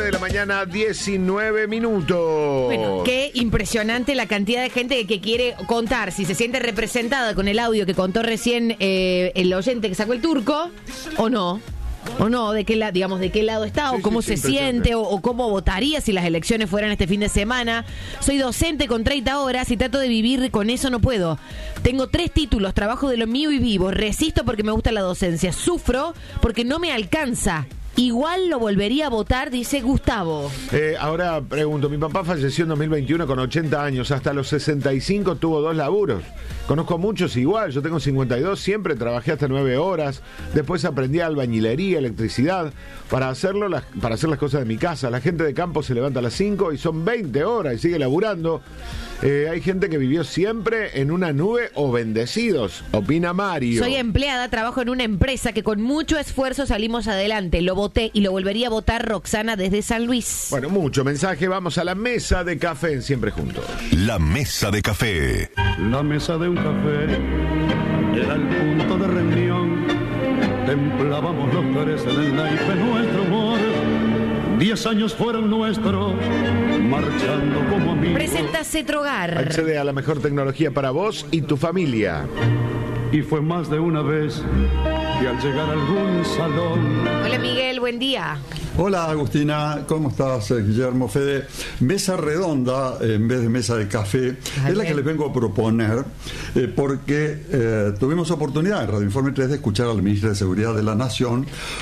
de la mañana, 19 minutos. Bueno, qué impresionante la cantidad de gente que quiere contar si se siente representada con el audio que contó recién el oyente que sacó el turco, o no. O no, de qué lado está, o cómo se siente, o cómo votaría si las elecciones fueran este fin de semana. Soy docente con 30 horas y trato de vivir con eso, no puedo. Tengo 3 títulos, trabajo de lo mío y vivo. Resisto porque me gusta la docencia. Sufro porque no me alcanza. Igual lo volvería a votar, dice Gustavo. Ahora pregunto, mi papá falleció en 2021 con 80 años, hasta los 65 tuvo 2 laburos. Conozco a muchos igual, yo tengo 52, siempre trabajé hasta 9 horas, después aprendí albañilería, electricidad, para hacer las cosas de mi casa. La gente de campo se levanta a las 5 y son 20 horas y sigue laburando. Hay gente que vivió siempre en una nube o bendecidos, opina Mario. Soy empleada, trabajo en una empresa que con mucho esfuerzo salimos adelante. Lo voté y lo volvería a votar, Roxana desde San Luis. Bueno, mucho mensaje, vamos a la mesa de café en Siempre Juntos. La mesa de café. La mesa de un café era el punto de reunión. Templábamos los tres en el naipe nuestro amor. 10 años fueron nuestros, marchando como amigos. Presenta Cetrogar. Accede a la mejor tecnología para vos y tu familia. Y fue más de una vez que al llegar a algún salón. Hola Miguel, buen día. Hola Agustina, ¿cómo estás? Guillermo, Fede. Mesa redonda en vez de mesa de café es la que les vengo a proponer porque tuvimos oportunidad en Radio Informe 3 de escuchar al ministro de Seguridad de la Nación.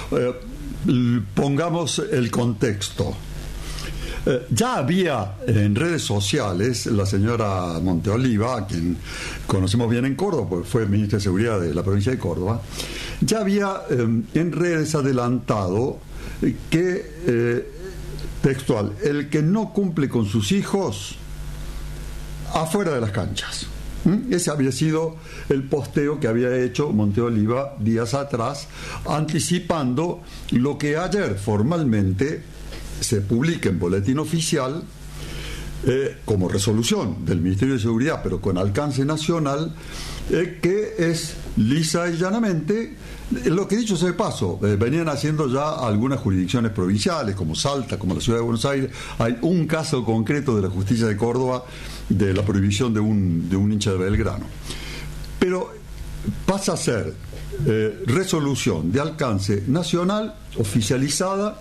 Pongamos el contexto. Ya había en redes sociales la señora Monteoliva, a quien conocemos bien en Córdoba, porque fue ministra de Seguridad de la provincia de Córdoba, ya había en redes adelantado que, textual, el que no cumple con sus hijos, afuera de las canchas. Ese había sido el posteo que había hecho Monteoliva días atrás, anticipando lo que ayer formalmente se publica en Boletín Oficial como resolución del Ministerio de Seguridad, pero con alcance nacional, que es lisa y llanamente lo que, dicho sea de paso, venían haciendo ya algunas jurisdicciones provinciales, como Salta, como la Ciudad de Buenos Aires. Hay un caso concreto de la justicia de Córdoba de la prohibición de un hincha de Belgrano. Pero pasa a ser resolución de alcance nacional oficializada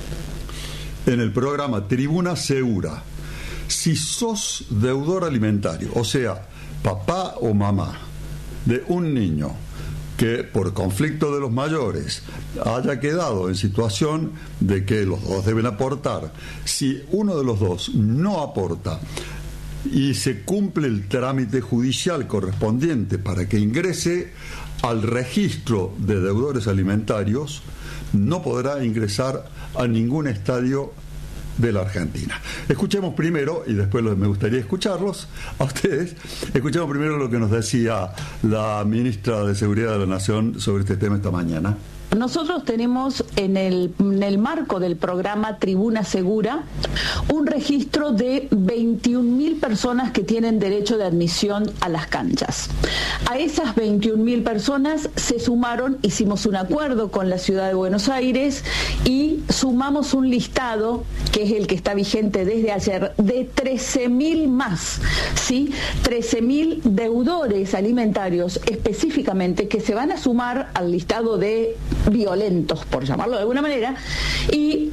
en el programa Tribuna Segura. Si sos deudor alimentario, o sea, papá o mamá de un niño que por conflicto de los mayores haya quedado en situación de que los dos deben aportar, si uno de los dos no aporta y se cumple el trámite judicial correspondiente para que ingrese al registro de deudores alimentarios, no podrá ingresar a ningún estadio de la Argentina. Escuchemos primero, y después me gustaría escucharlos a ustedes, escuchemos primero lo que nos decía la ministra de Seguridad de la Nación sobre este tema esta mañana. Nosotros tenemos en el marco del programa Tribuna Segura un registro de 21.000 personas que tienen derecho de admisión a las canchas. A esas 21.000 personas se sumaron, hicimos un acuerdo con la Ciudad de Buenos Aires y sumamos un listado, que es el que está vigente desde ayer, de 13.000 más, ¿sí? 13.000 deudores alimentarios específicamente que se van a sumar al listado de violentos, por llamarlo de alguna manera, y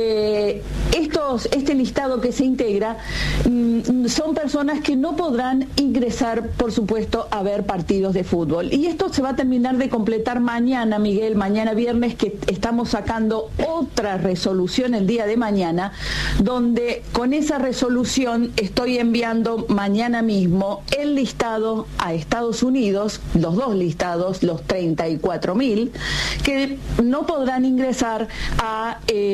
este listado que se integra son personas que no podrán ingresar, por supuesto, a ver partidos de fútbol. Y esto se va a terminar de completar mañana, Miguel, mañana viernes, que estamos sacando otra resolución el día de mañana, donde con esa resolución estoy enviando mañana mismo el listado a Estados Unidos, los dos listados, los 34.000, que no podrán ingresar a